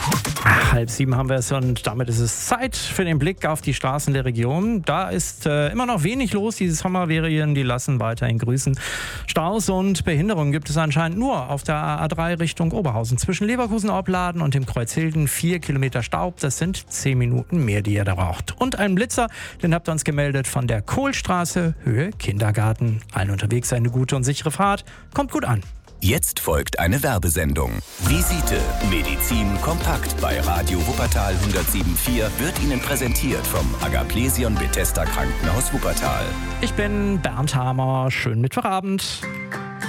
6:30 haben wir es und damit ist es Zeit für den Blick auf die Straßen der Region. Da ist immer noch wenig los. Diese Sommerferien, die lassen weiterhin grüßen. Staus und Behinderungen gibt es anscheinend nur auf der A3 Richtung Oberhausen. Zwischen Leverkusen-Opladen und dem Kreuzhilden 4 Kilometer Staub. Das sind 10 Minuten mehr, die ihr da braucht. Und einen Blitzer, den habt ihr uns gemeldet von der Kohlstraße, Höhe Kindergarten. Allen unterwegs eine gute und sichere Fahrt. Kommt gut an. Jetzt folgt eine Werbesendung. Visite Medizin kompakt bei Radio Wuppertal 107.4 wird Ihnen präsentiert vom Agaplesion Bethesda Krankenhaus Wuppertal. Ich bin Bernd Hamer. Schönen Mittwochabend.